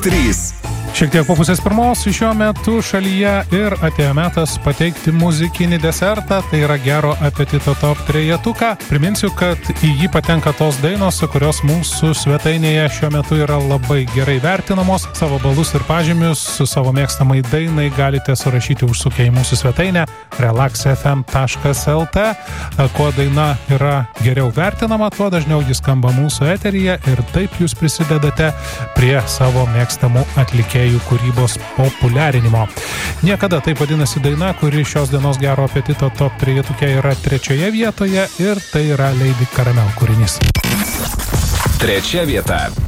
3. Šiek tiek po pusės pirmos šiuo metu šalyje ir atėjo metas pateikti muzikinį desertą, tai yra gero apetito top 3-tuką. Priminsiu, kad į jį patenka tos dainos, kurios mūsų svetainėje šiuo metu yra labai gerai vertinamos. Savo balus ir pažymius su savo mėgstamai dainai galite surašyti užsukę į mūsų svetainę relaxfm.lt. Kuo daina yra geriau vertinama, tuo dažniau jis skamba mūsų eteryje ir taip jūs prisidedate prie savo mėgstamų atlikėjų kūrybos populiarinimo. Niekada taip vadinasi daina, kuri šios dienos gero apetito top 3-tuke yra 3 vietoje ir tai yra Lady Caramel kūrinys. 3 vieta.